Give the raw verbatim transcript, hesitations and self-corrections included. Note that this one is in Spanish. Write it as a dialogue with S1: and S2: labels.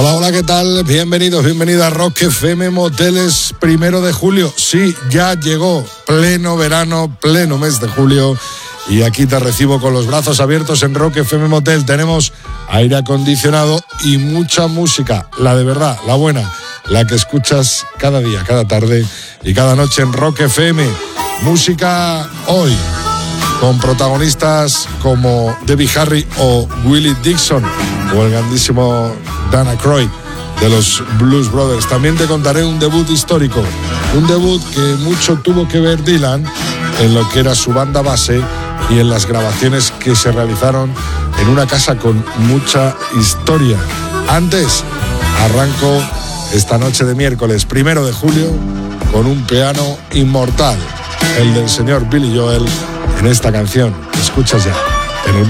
S1: Hola, hola, ¿qué tal? Bienvenidos, bienvenida a Rock F M Moteles, primero de julio. Sí, ya llegó, pleno verano, pleno mes de julio. Y aquí te recibo con los brazos abiertos en Rock F M Motel. Tenemos aire acondicionado y mucha música, la de verdad, la buena, la que escuchas cada día, cada tarde y cada noche en Rock F M. Música hoy, con protagonistas como Debbie Harry o Willie Dixon, o el grandísimo Dan Aykroyd de los Blues Brothers. También te contaré un debut histórico, un debut que mucho tuvo que ver Dylan en lo que era su banda base y en las grabaciones que se realizaron en una casa con mucha historia. Antes, arranco esta noche de miércoles, primero de julio, con un piano inmortal, el del señor Billy Joel, en esta canción. Escuchas ya.